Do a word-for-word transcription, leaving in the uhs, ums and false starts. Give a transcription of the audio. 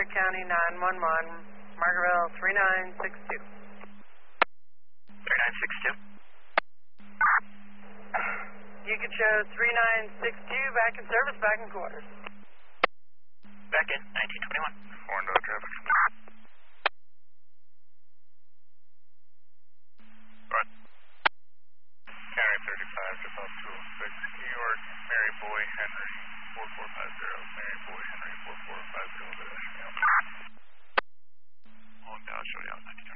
Frederick County nine one one, Margarettville three nine six two. three nine six two. You could show three nine six two, back in service, back in quarters. Back in, nineteen twenty-one. four and traffic. Right. County thirty-five to about two oh six, New York, Mary Boy, Henry, four four five zero.